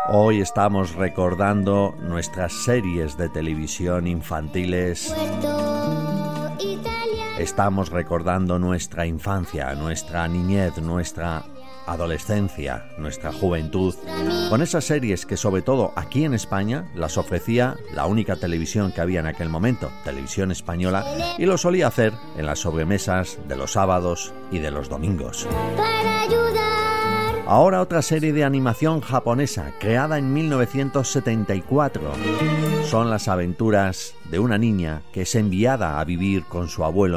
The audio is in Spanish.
Hoy estamos recordando nuestras series de televisión infantiles. Estamos recordando nuestra infancia, nuestra niñez, nuestra adolescencia, nuestra juventud, con esas series que sobre todo aquí en España las ofrecía la única televisión que había en aquel momento, Televisión Española, y lo solía hacer en las sobremesas de los sábados y de los domingos. Ahora otra serie de animación japonesa, creada en 1974. Son las aventuras de una niña que es enviada a vivir con su abuelo